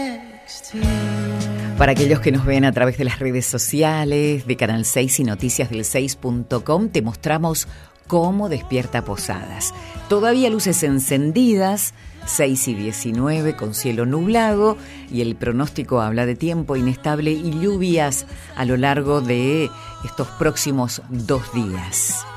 Para aquellos que nos ven a través de las redes sociales, de Canal 6 y noticiasdel6.com, te mostramos cómo despierta Posadas. Todavía luces encendidas, 6:19 con cielo nublado, y el pronóstico habla de tiempo inestable y lluvias a lo largo de estos próximos 2 días.